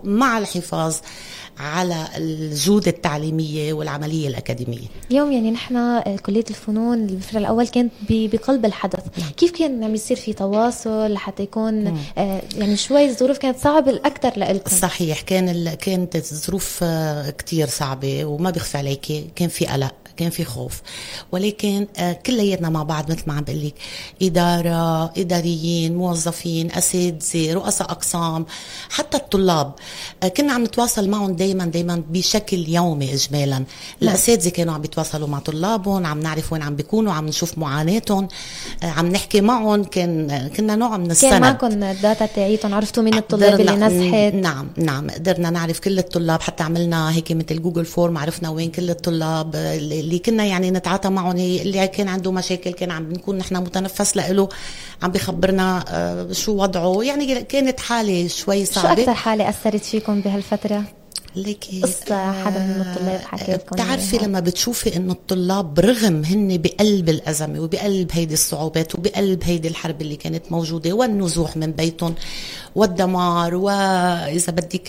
مع الحفاظ على الجودة التعليمية والعملية الأكاديمية. اليوم يعني نحن كلية الفنون بالفرع الأول كانت بقلب الحدث. كيف كان عم يصير في تواصل لحتى يكون يعني شوي الظروف كانت صعبة الأكثر لإلكم؟ صحيح، كانت الظروف كتير صعبة، وما بخفي عليك كان في قلق، كان في خوف، ولكن كلياتنا مع بعض مثل ما عم بقول لك، إداريين، موظفين، أساتذة، رؤساء أقسام، حتى الطلاب، كنا عم نتواصل معهم دايما بشكل يومي إجمالا. الأساتذة كانوا عم بيتواصلوا مع طلابهم، عم نعرف وين عم بيكونوا، عم نشوف معاناتهم، عم نحكي معهم، كنا نوع من السند. كان معكم الداتا تاعيتهم؟ عرفتوا مين الطلاب اللي نجحت؟ نعم قدرنا نعرف كل الطلاب، حتى عملنا هيك مثل جوجل فورم، عرفنا وين كل الطلاب اللي كنا يعني نتعاطى معهم، اللي كان عنده مشاكل كان عم بنكون نحن متنفس له، عم بيخبرنا شو وضعه. يعني كانت حالة شوي صعبة. شو أكثر حالة أثرت فيكم بهالفترة؟ ليكي قصة حدا من الطلاب حكى لكم؟ بتعرفي لما بتشوفي انه الطلاب برغم هن بقلب الأزمة وبقلب هيدي الصعوبات وبقلب هيدي الحرب اللي كانت موجودة، والنزوح من بيتهم والدمار، وإذا بدك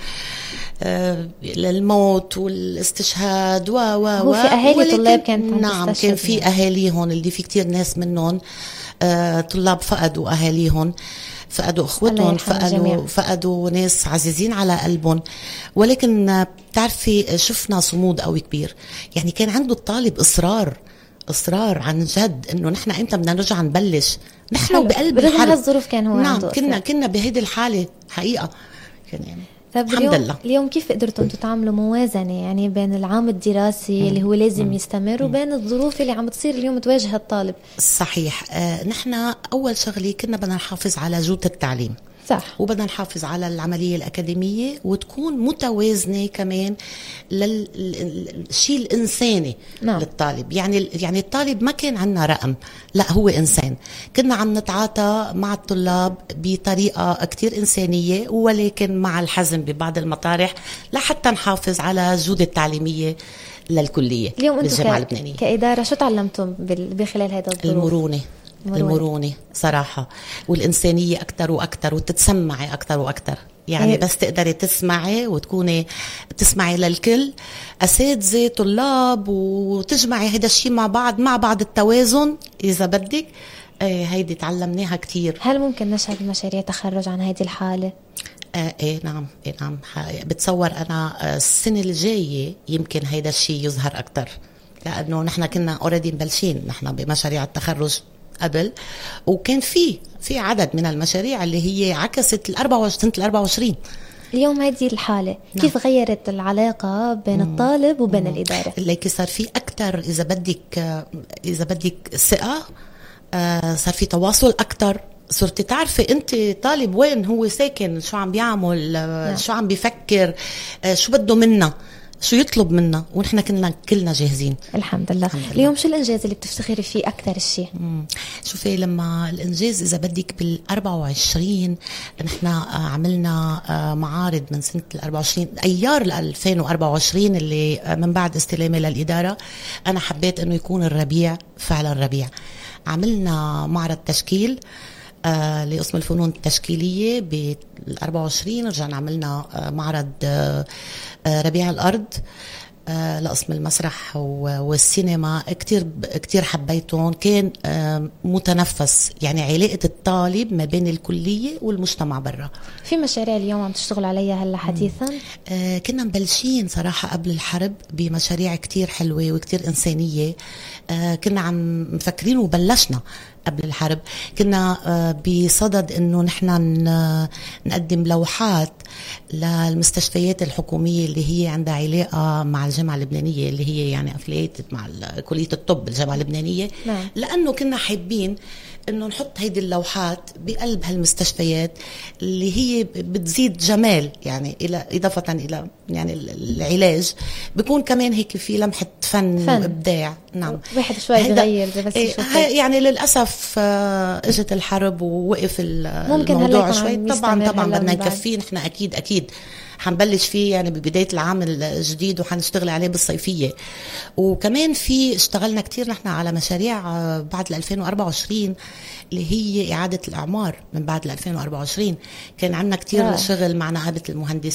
الموت والاستشهاد هو في أهالي طلاب كانت نعم كان في أهاليهم اللي في كتير ناس منهم طلاب فقدوا أهاليهم، فقدوا اخوتهم، فقدوا ناس عزيزين على قلبهم. ولكن بتعرفي شفنا صمود قوي كبير. يعني كان عنده الطالب اصرار عن جد انه نحن امتى بدنا نرجع نبلش، نحن بقلب الحرب. هالظروف كان هو نعم كنا بهيدي الحاله حقيقه. يعني الحمد لله. اليوم كيف قدرتوا تتعاملوا موازنة يعني بين العام الدراسي اللي هو لازم يستمر وبين الظروف اللي عم تصير اليوم تواجه الطالب؟ صحيح. نحن أول شغلة كنا بدنا نحافظ على جودة التعليم، صح، وبدنا نحافظ على العملية الأكاديمية وتكون متوازنة كمان للشيء الإنساني. نعم. للطالب. يعني الطالب ما كان عنا رقم، لا هو إنسان. كنا عم نتعاطى مع الطلاب بطريقة كتير إنسانية، ولكن مع الحزم ببعض المطارح لحتى نحافظ على جودة التعليمية للكلية. اليوم أنتم كإدارة شو تعلمتم بخلال هذا الظروف؟ المرونة صراحة، والإنسانية أكتر وأكتر، وتتسمعي أكتر وأكتر. يعني بس تقدري تسمعي وتكوني تسمعي للكل، أساتذة طلاب، وتجمعي هيدا الشيء مع بعض التوازن إذا بدك. هيدي تعلمناها كتير. هل ممكن نشهد مشاريع تخرج عن هذه الحالة؟ نعم بتصور أنا السنة الجاية يمكن هيدا الشيء يظهر أكتر، لأنه نحن كنا أوريدي مبلشين نحن بمشاريع التخرج قبل، وكان في عدد من المشاريع اللي هي عكست سنة 24. اليوم هذه الحالة نعم. كيف غيرت العلاقة بين الطالب وبين الإدارة؟ اللي صار في أكتر إذا بدك ثقة، صار في تواصل أكتر. صرتي تعرفي أنت طالب وين هو ساكن، شو عم بيعمل، نعم. شو عم بيفكر، شو بده منا، شو يطلب منا، ونحن كلنا جاهزين. الحمد لله. اليوم شو الإنجاز اللي بتفتخري فيه أكتر الشيء؟ شوفي، لما الإنجاز إذا بدك بال24 نحن عملنا معارض من سنة 24 أيار 2024 اللي من بعد استلامي للإدارة. أنا حبيت أنه يكون الربيع فعلا ربيع. عملنا معرض تشكيل لقسم الفنون التشكيلية بال24. رجعنا عملنا معرض ربيع الأرض لقسم المسرح والسينما. كتير حبيتهم. كان متنفس، يعني علاقة الطالب ما بين الكلية والمجتمع برا. في مشاريع اليوم عم تشتغل عليها هلا حديثا؟ كنا مبلشين صراحة قبل الحرب بمشاريع كتير حلوة وكتير إنسانية. كنا عم مفكرين وبلشنا قبل الحرب. كنا بصدد انه نحن نقدم لوحات للمستشفيات الحكومية اللي هي عندها علاقة مع الجامعة اللبنانية، اللي هي يعني افليتد مع كلية الطب الجامعة اللبنانية. نعم. لانه كنا حابين انه نحط هيدي اللوحات بقلب هالمستشفيات اللي هي بتزيد جمال، يعني اضافة الى يعني العلاج بيكون كمان هيك في لمحة فن وابداع. نعم. واحد شوي بغير بس يعني للأسف اجت الحرب ووقف الموضوع شوي. طبعا بدنا نكفيه. نحن اكيد حنبلش فيه يعني ببداية العام الجديد، وحنشتغل عليه بالصيفية. وكمان اشتغلنا كتير نحن على مشاريع بعد 2024 اللي هي إعادة الإعمار من بعد 2024. كان عندنا كتير شغل مع نقابة المهندسين